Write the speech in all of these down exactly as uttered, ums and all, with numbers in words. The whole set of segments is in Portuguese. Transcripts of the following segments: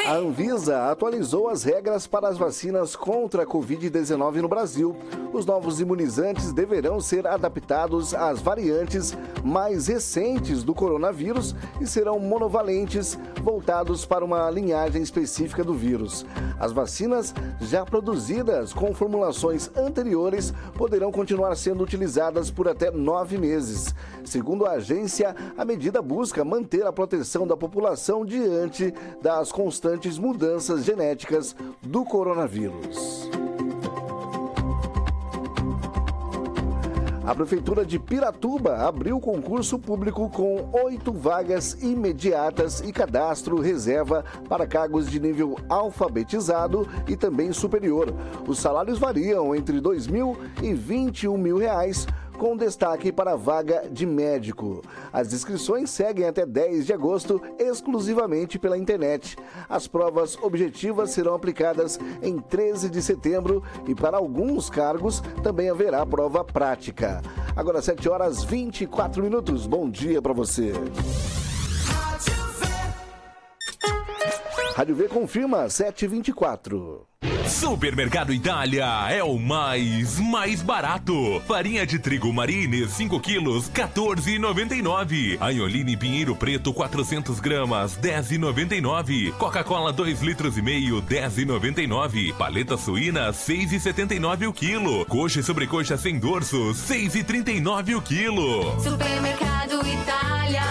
A Anvisa atualizou as regras para as vacinas contra a covid dezenove no Brasil. Os novos imunizantes deverão ser adaptados às variantes mais recentes do coronavírus e serão monovalentes, voltados para uma linhagem específica do vírus. As vacinas já produzidas com formulações anteriores poderão continuar sendo utilizadas por até nove meses. Segundo a agência, a medida busca manter a proteção da população diante das constantes mudanças genéticas do coronavírus. A Prefeitura de Piratuba abriu concurso público com oito vagas imediatas e cadastro reserva para cargos de nível alfabetizado e também superior. Os salários variam entre dois mil e vinte e um mil reais, com destaque para a vaga de médico. As inscrições seguem até dez de agosto, exclusivamente pela internet. As provas objetivas serão aplicadas em treze de setembro e para alguns cargos também haverá prova prática. Agora sete horas e vinte e quatro minutos. Bom dia para você. Rádio V confirma sete e vinte e quatro. Supermercado Itália é o mais, mais barato. Farinha de trigo Marine, cinco quilos, quatorze reais e noventa e nove. Aioline Pinheiro Preto, quatrocentas gramas, dez reais e noventa e nove. Coca-Cola, dois litros e meio, dez reais e noventa e nove. Paleta suína, seis reais e setenta e nove o quilo. Coxa e sobrecoxa sem dorso, seis reais e trinta e nove o quilo. Supermercado Itália,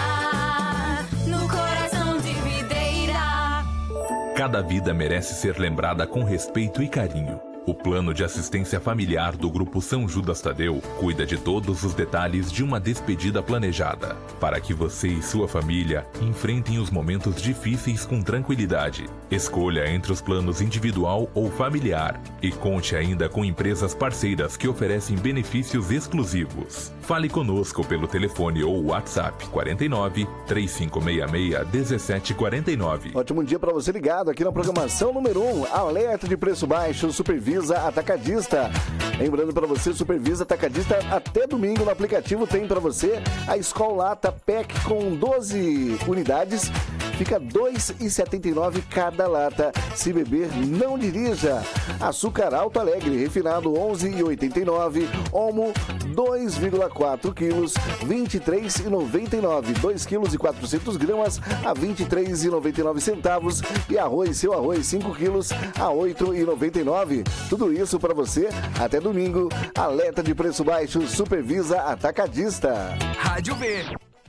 no coração de Videira. Cada vida merece ser lembrada com respeito e carinho. O Plano de Assistência Familiar do Grupo São Judas Tadeu cuida de todos os detalhes de uma despedida planejada, para que você e sua família enfrentem os momentos difíceis com tranquilidade. Escolha entre os planos individual ou familiar e conte ainda com empresas parceiras que oferecem benefícios exclusivos. Fale conosco pelo telefone ou WhatsApp quarenta e nove, três cinco seis seis, dezessete quarenta e nove. Ótimo dia para você ligado aqui na programação número um, alerta de preço baixo, Supervisa Atacadista. Lembrando para você, Supervisa Atacadista, até domingo no aplicativo tem para você a Skol Lata Pack com doze unidades. Fica dois reais e setenta e nove cada lata. Se beber, não dirija. Açúcar Alto Alegre, refinado onze reais e oitenta e nove. Omo, dois vírgula quatro quilos, vinte e três reais e noventa e nove. dois quilos e quatrocentas gramas a vinte e três reais e noventa e nove centavos. E arroz, seu arroz, cinco quilos a oito reais e noventa e nove. Tudo isso para você até domingo. Alerta de preço baixo, Supervisa Atacadista. Rádio V.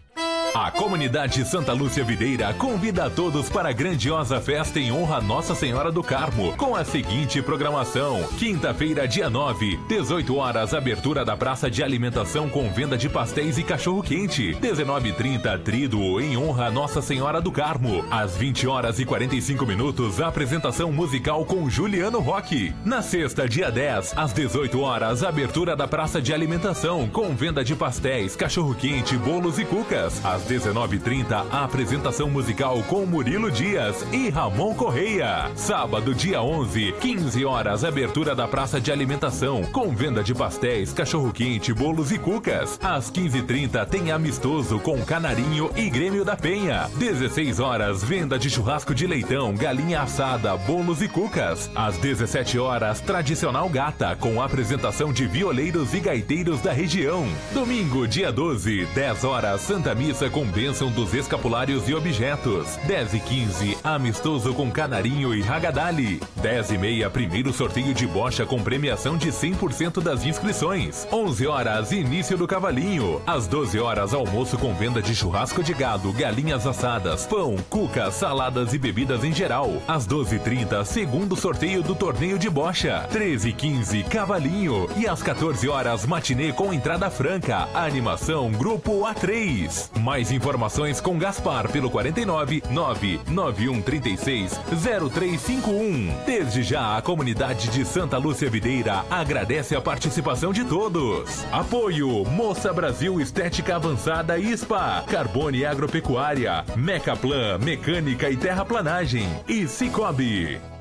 A comunidade Santa Lúcia Videira convida a todos para a grandiosa festa em honra a Nossa Senhora do Carmo, com a seguinte programação: quinta-feira, dia nove, dezoito horas, abertura da praça de alimentação com venda de pastéis e cachorro-quente. dezenove e trinta, Tríduo em honra a Nossa Senhora do Carmo. Às vinte horas e quarenta e cinco minutos, apresentação musical com Juliano Roque. Na sexta, dia dez, às dezoito horas, abertura da praça de alimentação com venda de pastéis, cachorro-quente, bolos e cucas. Às dezenove e trinta, a apresentação musical com Murilo Dias e Ramon Correia. Sábado, dia onze, quinze horas, abertura da praça de alimentação com venda de pastéis, cachorro-quente, bolos e cucas. Às quinze e trinta, tem amistoso com Canarinho e Grêmio da Penha. dezesseis horas, venda de churrasco de leitão, galinha assada, bolos e cucas. Às dezessete horas, tradicional gata com apresentação de violeiros e gaiteiros da região. Domingo, dia doze, dez horas, Santa Missa com bênção dos escapulários e objetos. dez e quinze, amistoso com Canarinho e Ragadali. dez e meia, primeiro sorteio de bocha com premiação de cem por cento das inscrições. onze horas, início do cavalinho. Às doze horas, almoço com venda de churrasco de gado, galinhas assadas, pão, cucas, saladas e bebidas em geral. Às doze e trinta, segundo sorteio do torneio de bocha. treze e quinze, cavalinho. E às quatorze horas, matinê com entrada franca. Animação Grupo A três. Mais informações com Gaspar pelo quarenta e nove, nove nove um três seis, zero três cinco um. Desde já, a comunidade de Santa Lúcia Videira agradece a participação de todos. Apoio: Moça Brasil Estética Avançada e Spa, Carbone Agropecuária, Mecaplan, Mecânica e Terraplanagem e Cicobi.